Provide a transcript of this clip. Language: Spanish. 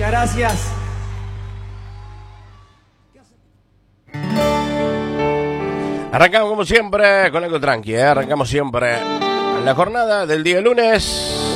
Muchas gracias. Arrancamos como siempre con algo tranqui, Arrancamos siempre en la jornada del día lunes.